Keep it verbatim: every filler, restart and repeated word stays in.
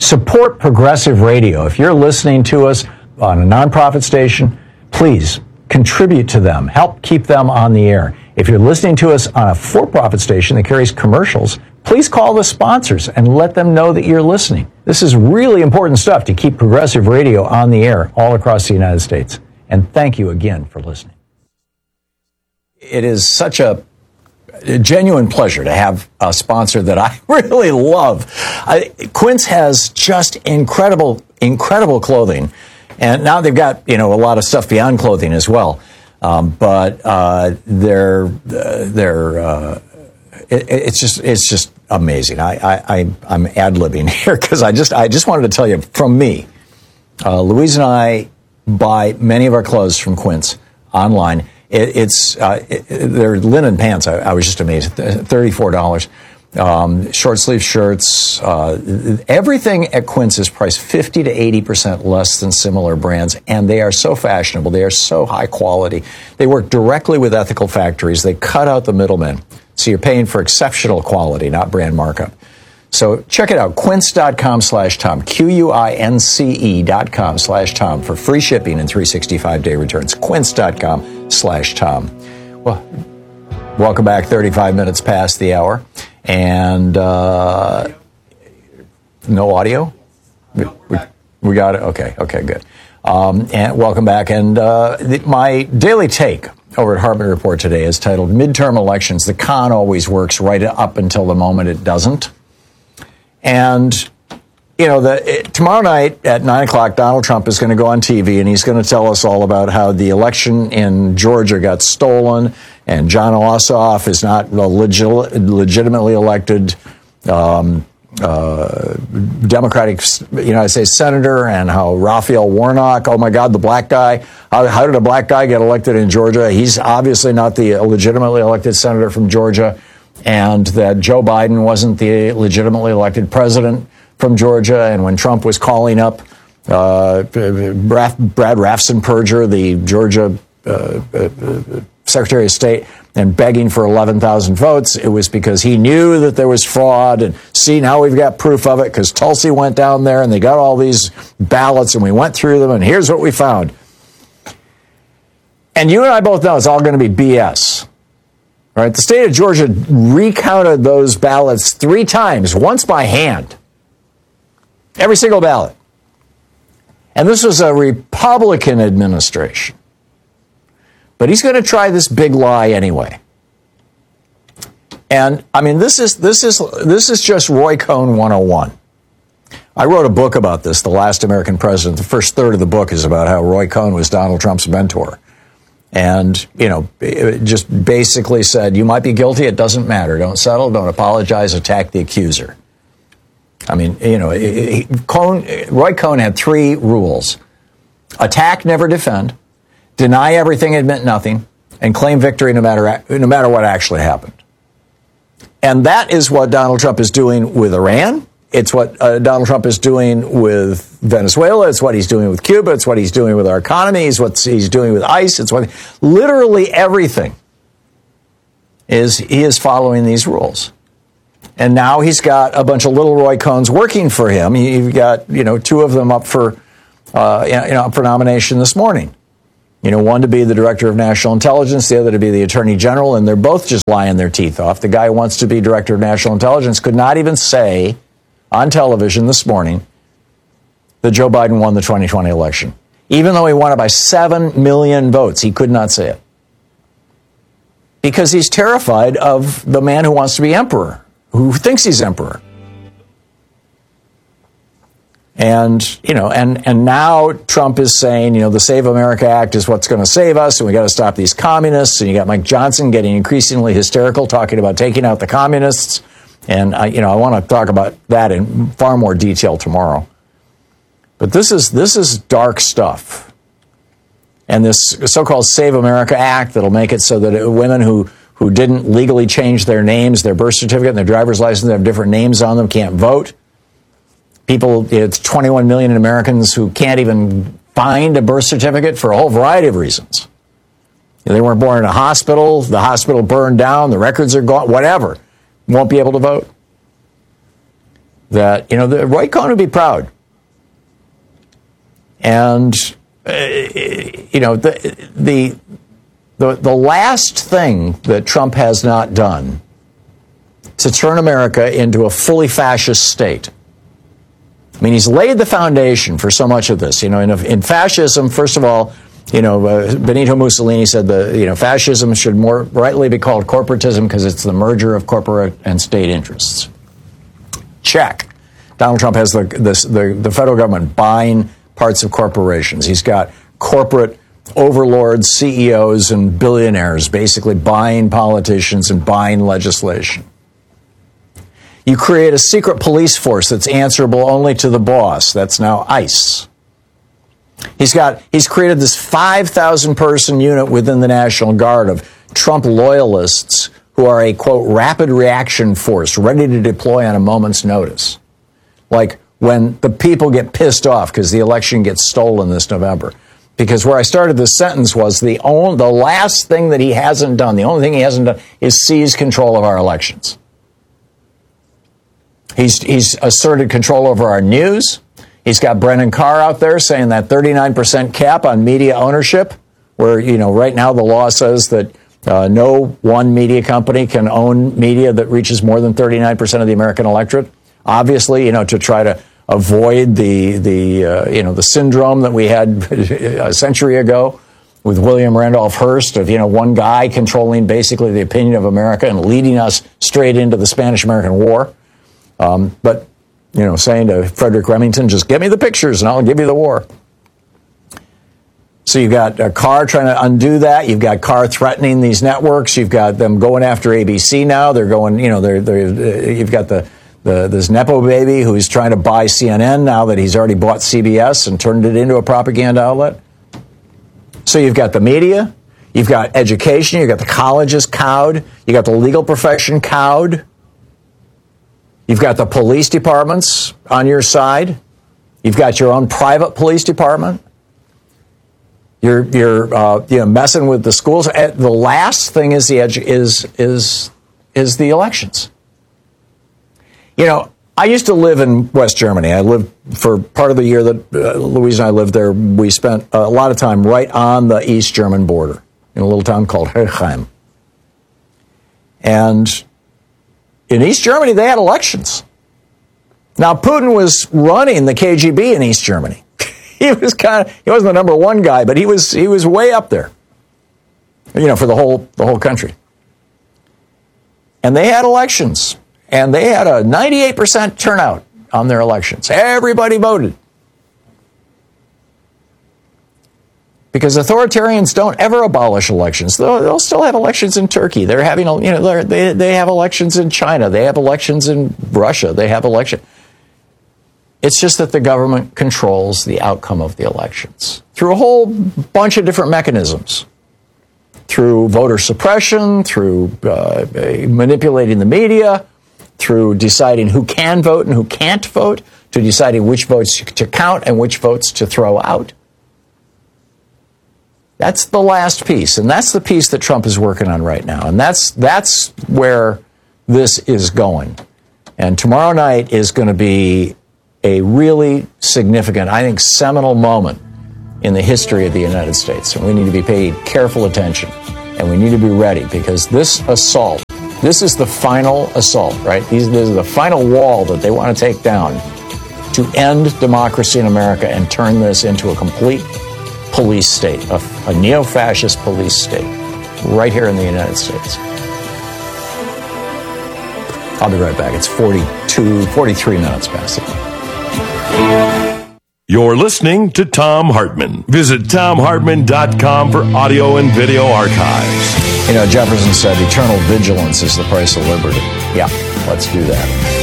Support Progressive Radio. If you're listening to us on a nonprofit station, please contribute to them. Help keep them on the air. If you're listening to us on a for-profit station that carries commercials, please call the sponsors and let them know that you're listening. This is really important stuff to keep Progressive Radio on the air all across the United States. And thank you again for listening. It is such a genuine pleasure to have a sponsor that I really love. I, Quince has just incredible, incredible clothing. And now they've got, you know, a lot of stuff beyond clothing as well. Um, but uh, they're, uh, they're, uh, it, it's just, it's just amazing. I, I, I I'm ad-libbing here because I just, I just wanted to tell you from me, uh, Louise and I buy many of our clothes from Quince online. It, it's, uh, it, they're linen pants. I, I was just amazed. thirty-four dollars. Um, short sleeve shirts, uh, everything at Quince is priced fifty to eighty percent less than similar brands, and they are so fashionable. They are so high quality. They work directly with ethical factories. They cut out the middlemen. So you're paying for exceptional quality, not brand markup. So check it out, quince.com slash Tom, Q-U-I-N-C-E dot com slash Tom for free shipping and three hundred sixty-five day returns, quince.com slash Tom. Well, welcome back, thirty-five minutes past the hour. And uh, no audio? We, we, we got it? Okay, okay, good. Um, and welcome back. And uh, the, my daily take over at Hartman Report today is titled Midterm Elections. The con always works right up until the moment it doesn't. And, you know, the, it, tomorrow night at nine o'clock, Donald Trump is going to go on T V and he's going to tell us all about how the election in Georgia got stolen and John Ossoff is not a legit, legitimately elected um, uh, Democratic United States Senator, and how Raphael Warnock, oh my God, the black guy, how, how did a black guy get elected in Georgia? He's obviously not the legitimately elected senator from Georgia, and that Joe Biden wasn't the legitimately elected president from Georgia. And when Trump was calling up uh, Brad Raffensperger, the Georgia uh, uh, Secretary of State, and begging for eleven thousand votes, it was because he knew that there was fraud. And see, now we've got proof of it because Tulsi went down there and they got all these ballots and we went through them and here's what we found. And you and I both know it's all going to be B S. All right, the state of Georgia recounted those ballots three times, once by hand. Every single ballot. And this was a Republican administration. But he's going to try this big lie anyway. And I mean, this is this is this is just Roy Cohn one oh one. I wrote a book about this, The Last American President. The first third of the book is about how Roy Cohn was Donald Trump's mentor. And, you know, it just basically said, you might be guilty, it doesn't matter. Don't settle, don't apologize, attack the accuser. I mean, you know, it, it, Cohn, Roy Cohn had three rules. Attack, never defend. Deny everything, admit nothing. And claim victory no matter no matter what actually happened. And that is what Donald Trump is doing with Iran. It's what uh, Donald Trump is doing with Venezuela. It's what he's doing with Cuba. It's what he's doing with our economy. It's what he's doing with ICE. It's what literally everything is. He is following these rules. And now he's got a bunch of little Roy Cohns working for him. You've got, you know, two of them up for, uh, you know, up for nomination this morning. You know, one to be the director of national intelligence, the other to be the attorney general, and they're both just lying their teeth off. The guy who wants to be director of national intelligence could not even say on television this morning that Joe Biden won the twenty twenty election. Even though he won it by seven million votes, he could not say it. Because he's terrified of the man who wants to be emperor, who thinks he's emperor. And, you know, and, and now Trump is saying, you know, the Save America Act is what's going to save us, and we got to stop these communists. And you got Mike Johnson getting increasingly hysterical, talking about taking out the communists. And, I, you know, I want to talk about that in far more detail tomorrow. But this is this is dark stuff. And this so-called Save America Act that'll make it so that women who, who didn't legally change their names, their birth certificate and their driver's license, have different names on them, can't vote. People, it's twenty-one million Americans who can't even find a birth certificate for a whole variety of reasons. They weren't born in a hospital, the hospital burned down, the records are gone, whatever. Won't be able to vote. that, you know, the Roy Cohn would be proud. And, uh, you know, the, the, the, the last thing that Trump has not done to turn America into a fully fascist state. I mean, he's laid the foundation for so much of this. You know, in, in fascism, first of all, you know, uh, Benito Mussolini said the, you know, fascism should more rightly be called corporatism because it's the merger of corporate and state interests. Check. Donald Trump has the, this, the, the federal government buying parts of corporations. He's got corporate overlords, C E Os, and billionaires basically buying politicians and buying legislation. You create a secret police force that's answerable only to the boss. That's now ICE. He's got, he's created this five thousand person unit within the National Guard of Trump loyalists who are a, quote, rapid reaction force ready to deploy on a moment's notice. Like when the people get pissed off because the election gets stolen this November. Because where I started this sentence was the only, the last thing that he hasn't done, the only thing he hasn't done is seize control of our elections. He's, he's asserted control over our news. He's got Brennan Carr out there saying that thirty-nine percent cap on media ownership, where, you know, right now the law says that uh, no one media company can own media that reaches more than thirty-nine percent of the American electorate. Obviously, you know, to try to avoid the, the uh, you know, the syndrome that we had a century ago with William Randolph Hearst of, you know, one guy controlling basically the opinion of America and leading us straight into the Spanish-American War. Um, but, you know, saying to Frederick Remington, just get me the pictures and I'll give you the war. So you've got uh, Carr trying to undo that. You've got Carr threatening these networks. You've got them going after A B C now. They're going, you know, they're, they're, uh, you've got the, the this Nepo baby who's trying to buy C N N now that he's already bought C B S and turned it into a propaganda outlet. So you've got the media. You've got education. You've got the colleges cowed. You've got the legal profession cowed. You've got the police departments on your side. You've got your own private police department. You're you're uh, you know, messing with the schools. The last thing is the edu- is is is the elections. You know, I used to live in West Germany. I lived for part of the year that uh, Louise and I lived there. We spent a lot of time right on the East German border in a little town called Herchheim. And in East Germany, they had elections. Now, Putin was running the K G B in East Germany. He was kind of, he wasn't the number one guy, but he was he was way up there, you know, for the whole the whole country. And they had elections, and they had a ninety-eight percent turnout on their elections. Everybody voted. Because authoritarians don't ever abolish elections. They'll, they'll still have elections in Turkey. They're having, you know, they they have elections in China. They have elections in Russia. They have election. It's just that the government controls the outcome of the elections through a whole bunch of different mechanisms. Through voter suppression, through uh, manipulating the media, through deciding who can vote and who can't vote, to deciding which votes to count and which votes to throw out. That's the last piece, and that's the piece that Trump is working on right now, and that's that's where this is going. And tomorrow night is going to be a really significant, I think, seminal moment in the history of the United States, and we need to be paid careful attention, and we need to be ready, because this assault, this is the final assault, right? These, this is the final wall that they want to take down to end democracy in America and turn this into a complete police state, a, a neo-fascist police state, right here in the United States. I'll be right back. It's forty-two, forty-three minutes past it. You're listening to Thom Hartmann. Visit Thom Hartmann dot com for audio and video archives. You know, Jefferson said eternal vigilance is the price of liberty. Yeah, let's do that.